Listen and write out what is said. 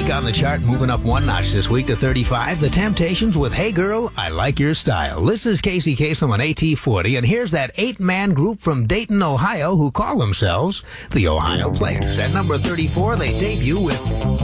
on the chart, moving up one notch this week to 35. The Temptations with Hey Girl, I Like Your Style. This is Casey Kasem on AT40, and here's that 8-man group from Dayton, Ohio, who call themselves the Ohio Players. At number 34, they debut with